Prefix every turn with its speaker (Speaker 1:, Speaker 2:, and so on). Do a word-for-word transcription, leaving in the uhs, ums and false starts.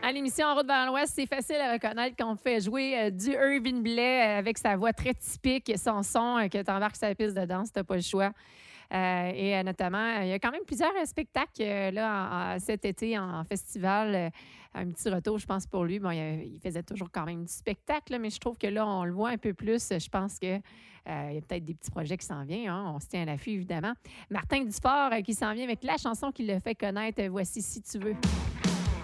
Speaker 1: À l'émission En route vers l'Ouest, c'est facile à reconnaître qu'on fait jouer euh, du Irving Blais euh, avec sa voix très typique, son son, euh, que tu embarques sur la piste de danse, tu n'as pas le choix. Euh, et euh, notamment, euh, il y a quand même plusieurs euh, spectacles euh, là, en- en- cet été en, en festival. Euh, un petit retour, je pense, pour lui. Bon, il, a- il faisait toujours quand même du spectacle, là, mais je trouve que là, on le voit un peu plus. Je pense qu'il y a peut-être des petits projets qui s'en viennent. Hein. On se tient à l'affût, évidemment. Martin Dufort euh, qui s'en vient avec la chanson qui le fait connaître. Voici Si tu veux.